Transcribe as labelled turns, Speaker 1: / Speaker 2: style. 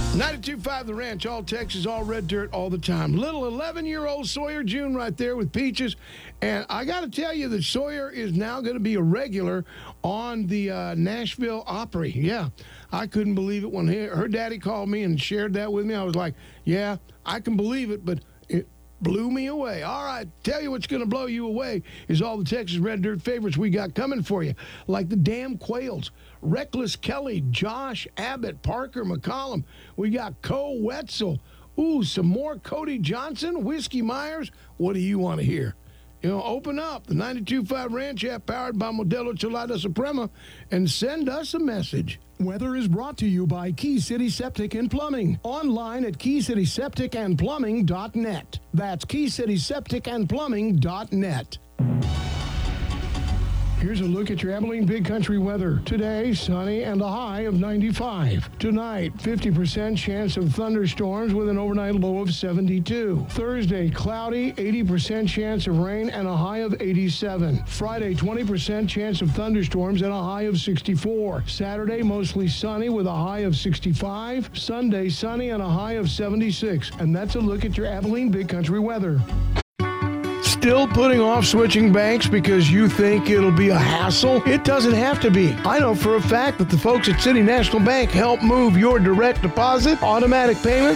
Speaker 1: 92.5 The Ranch, all Texas, all red dirt, all the time. Little 11-year-old Sawyer June right there with Peaches. And I got to tell you that Sawyer is now going to be a regular on the Nashville Opry. Yeah, I couldn't believe it when her daddy called me and shared that with me. I was like, yeah, I can believe it, but it blew me away. All right, tell you what's going to blow you away is all the Texas red dirt favorites we got coming for you, like the Damn Quails, Reckless Kelly, Josh Abbott, Parker McCollum. We got Cole Wetzel. Ooh, some more Cody Johnson, Whiskey Myers. What do you want to hear? You know, open up the 92.5 Ranch app powered by Modelo Chelada Suprema and send us a message.
Speaker 2: Weather is brought to you by Key City Septic and Plumbing. Online at KeyCitySepticandPlumbing.net. That's KeyCitySepticandPlumbing.net. Here's a look at your Abilene Big Country weather. Today, sunny and a high of 95. Tonight, 50% chance of thunderstorms with an overnight low of 72. Thursday, cloudy, 80% chance of rain and a high of 87. Friday, 20% chance of thunderstorms and a high of 64. Saturday, mostly sunny with a high of 65. Sunday, sunny and a high of 76. And that's a look at your Abilene Big Country weather.
Speaker 1: Still putting off switching banks because you think it'll be a hassle? It doesn't have to be. I know for a fact that the folks at City National Bank help move your direct deposit, automatic payment,